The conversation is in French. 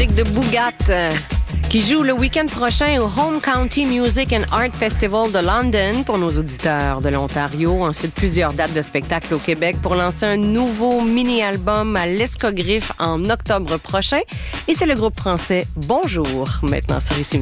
musique de Boogat qui joue le week-end prochain au Home County Music and Art Festival de London pour nos auditeurs de l'Ontario. Ensuite, plusieurs dates de spectacle au Québec pour lancer un nouveau mini-album à l'Escogriffe en octobre prochain. Et c'est le groupe français Bonjour, maintenant sur ici.